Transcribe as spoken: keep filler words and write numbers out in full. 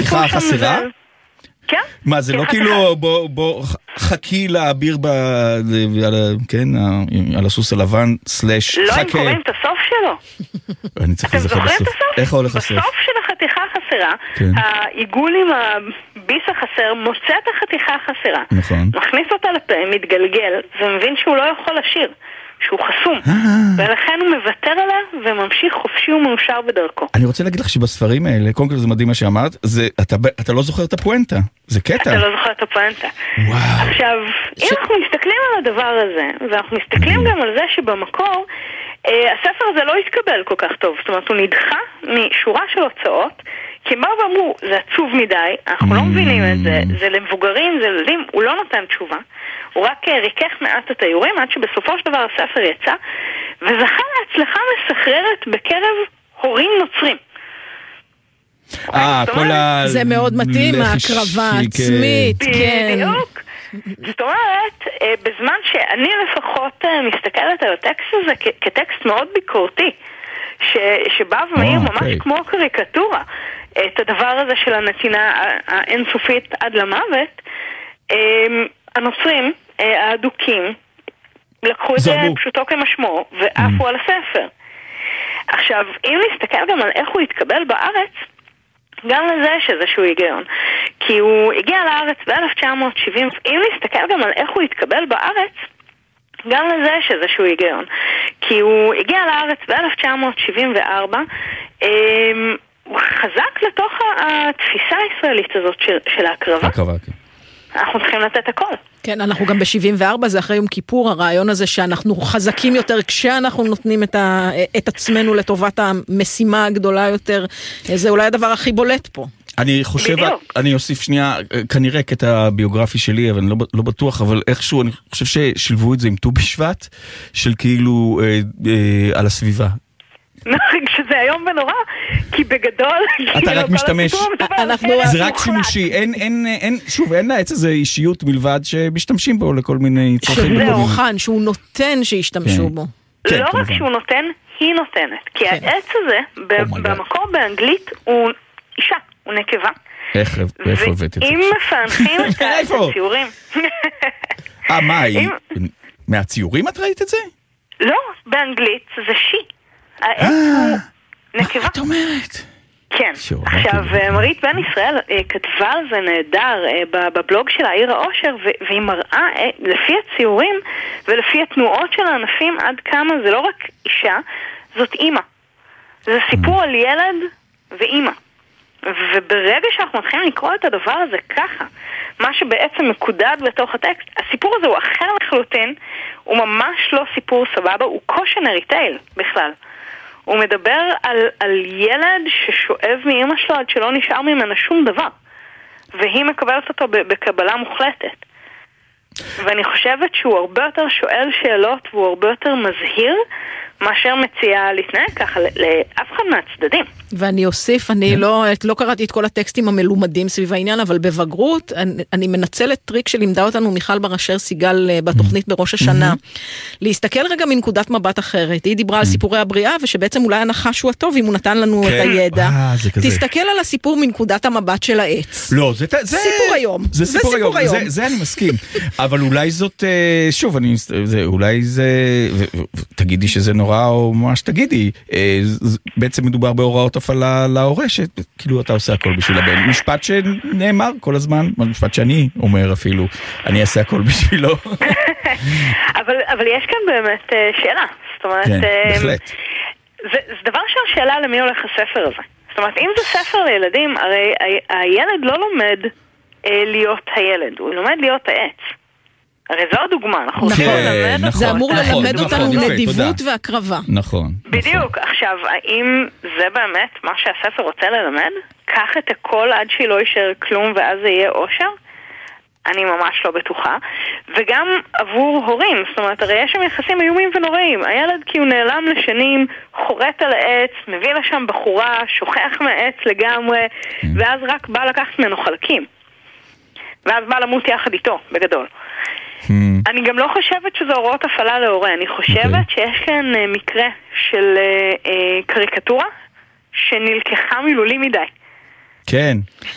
החתיכה החסרה? כן. מה, זה לא כאילו, בוא חכי להעביר כן, על הסוס הלבן סלש חכה. לא, הם קוראים את הסוף שלו. אני צריך לזכר בסוף. איך הולך הסוף? בסוף של החתיכה החסרה, העיגול עם הביס החסר מוצא את החתיכה החסרה. נכון. מכניס אותה לפה, מתגלגל, ומבין שהוא לא יכול לשיר. שהוא חסום, ולכן הוא מוותר עליה וממשיך חופשי ומאושר בדרכו. אני רוצה להגיד לך שבספרים האלה, קודם כל זה מדהים מה שאמרת, אתה לא זוכר את הפואנטה, זה קטע. אתה לא זוכר את הפואנטה. עכשיו, אם אנחנו מסתכלים על הדבר הזה, ואנחנו מסתכלים גם על זה שבמקור, הספר הזה לא התקבל כל כך טוב, זאת אומרת הוא נדחה משורה של הוצאות, כי הם באו ואמרו, זה עצוב מדי, אנחנו לא מבינים את זה, זה למבוגרים, זה לילדים, הוא לא נותן תשובה, הוא רק ריקח מעט את האיורים, עד שבסופו של דבר הספר יצא, וזכה להצלחה מסחררת בקרב הורים נוצרים. אה, כל ה... זה מאוד מתאים, ההקרבה העצמית, כן. בדיוק. זאת אומרת, בזמן שאני לפחות מסתכלת על הטקסט הזה כטקסט מאוד ביקורתי, שבא ומעיר ממש כמו קריקטורה, את הדבר הזה של הנתינה האינסופית עד למוות, הנוצרים, האדוקים, לקחו את זה פשוטו כמשמו, ועפו על הספר. עכשיו, אם נסתכל גם על איך הוא התקבל בארץ, גם לזה יש איזשהו היגיון. כי הוא הגיע לארץ ב-אלף תשע מאות שבעים, אם נסתכל גם על איך הוא התקבל בארץ, גם לזה יש איזשהו היגיון. כי הוא הגיע לארץ ב-אלף תשע מאות שבעים וארבע, הוא חזק לתוך התפיסה הישראלית הזאת של, של ההקרבה. הקרבה, כן. אנחנו צריכים לתת הכל. כן, אנחנו גם ב-שבעים וארבע, זה אחרי יום כיפור, הרעיון הזה שאנחנו חזקים יותר כשאנחנו נותנים את, ה, את עצמנו לטובת המשימה הגדולה יותר, זה אולי הדבר הכי בולט פה. אני חושב, בדיוק. אני אוסיף שנייה, כנראה קטע ביוגרפי שלי, אבל אני לא, לא בטוח, אבל איכשהו אני חושב ששילבו את זה עם ט"ו בשבט, של כאילו אה, אה, על הסביבה. שזה היום ונורא, כי בגדול אתה רק משתמש, זה רק שימושי, אין, שוב, אין לעץ איזה אישיות מלבד שמשתמשים בו לכל מיני צרכים. שזה אורחן, שהוא נותן שישתמשו בו. לא רק שהוא נותן, היא נותנת, כי העץ הזה במקור באנגלית הוא אישה, הוא נקבה. איך הבאת את זה? ואם מפענחים את הציורים, אה, מה, מהציורים את ראית את זה? לא, באנגלית זה שי. העץ הוא נקבה. את אומרת? כן. עכשיו, מרית בן ישראל כתבה על זה נהדר בבלוג של העיר האושר, והיא מראה לפי הציורים ולפי התנועות של הענפים עד כמה זה לא רק אישה, זאת אימא. זה סיפור על ילד ואימא. וברגע שאנחנו מתחילים לקרוא את הדבר הזה ככה, מה שבעצם מקודד בתוך הטקסט, הסיפור הזה הוא אחר לחלוטין, הוא ממש לא סיפור סבבה, הוא קושנרי טייל בכלל. הוא מדבר על, על ילד ששואב מאמא שלו עד שלא נשאר ממנה שום דבר. והיא מקבלת אותו בקבלה מוחלטת. ואני חושבת שהוא הרבה יותר שואל שאלות והוא הרבה יותר מזהיר מאשר מציע להתנהג ככה לאף אחד מהצדדים. ואני אוסיף, אני לא, לא קראתי את כל הטקסטים המלומדים סביב העניין, אבל בבגרות אני, אני מנצלת טריק שלימדה אותנו מיכל בר-אשר סיגל בתוכנית בראש השנה, להסתכל רגע מנקודת מבט אחרת. היא דיברה על סיפורי הבריאה, ושבעצם אולי הנחש הוא הטוב אם הוא נתן לנו את הידע. תסתכל על הסיפור מנקודת המבט של העץ. לא, זה סיפור היום. זה סיפור היום. זה אני מסכים. אבל אולי זאת, שוב, אולי זה, תגידי שזה נורא או מה שתגידי, בעצם מדובר בהוראות הפעלה להורה, שכאילו אתה עושה הכל בשביל הבן. משפט שנאמר כל הזמן, משפט שאני אומר אפילו, אני אעשה הכל בשבילו. אבל, אבל יש כאן באמת שאלה. זאת אומרת, כן, בהחלט. זה, זה דבר שהשאלה למי הולך הספר הזה. זאת אומרת, אם זה ספר לילדים, הרי הילד לא לומד להיות הילד, הוא לומד להיות העץ. הרי זו הדוגמה, אנחנו נכון, ללמד נכון, זה אמור נכון, ללמד נכון, אותנו נכון, נדיבות תודה. והקרבה. נכון. בדיוק, נכון. עכשיו, האם זה באמת מה שהספר רוצה ללמד? קח את הכל עד שהיא לא יישאר כלום ואז זה יהיה אושר? אני ממש לא בטוחה. וגם עבור הורים, זאת אומרת, הרי יש שם יחסים איומים ונוראים. הילד כי הוא נעלם לשנים, חורט על העץ, מביא לשם בחורה, שוכח מהעץ לגמרי, mm. ואז רק בא לקחת ממנו חלקים. ואז בא למות יחד איתו, בגדול. Hmm. אני גם לא חושבת שזו הוראות הפעלה להורה, אני חושבת okay. שיש כאן uh, מקרה של uh, uh, קריקטורה שנלקחה מילולי מדי. כן.